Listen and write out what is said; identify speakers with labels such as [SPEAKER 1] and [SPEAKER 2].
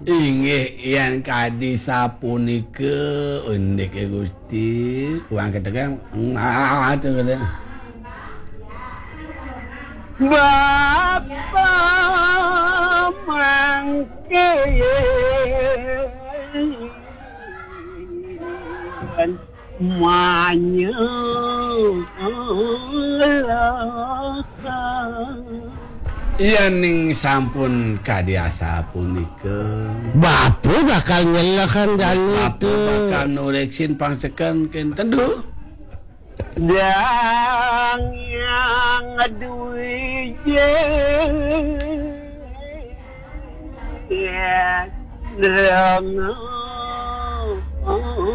[SPEAKER 1] Inggih yen kadi sapunika unik Gusti kurang ketegang atur
[SPEAKER 2] Bapa mangke manyu
[SPEAKER 1] ning sampun kadiasa punika
[SPEAKER 3] Bapu bakal nyelekan dan itu
[SPEAKER 1] bakal nureksin pangsekan kenten duh
[SPEAKER 2] dan yang duwe je